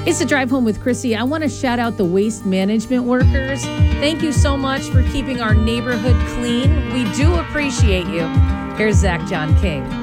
It's a drive home with Chrissy. I want to shout out the waste management workers. Thank you so much for keeping our neighborhood clean. We do appreciate you. Here's Zach John King.